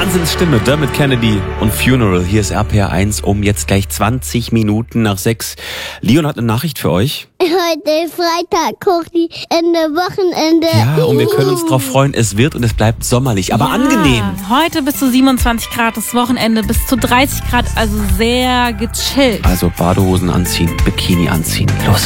Wahnsinnsstimme, Dermot Kennedy und Funeral. Hier ist RPR1 um jetzt gleich 20 Minuten nach 6. Leon hat eine Nachricht für euch. Heute Freitag, Kochi, Ende Wochenende. Ja, und wir können uns drauf freuen, es wird und es bleibt sommerlich, aber angenehm. Heute bis zu 27 Grad, das Wochenende bis zu 30 Grad, also sehr gechillt. Also Badehosen anziehen, Bikini anziehen. Los